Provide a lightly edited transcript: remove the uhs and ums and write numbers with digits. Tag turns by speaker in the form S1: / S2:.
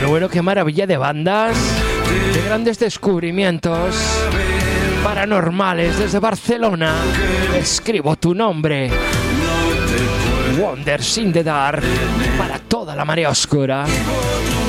S1: bueno, qué maravilla de bandas, de grandes descubrimientos paranormales desde Barcelona. Escribo tu nombre. Wonders in the Dark para toda la marea oscura.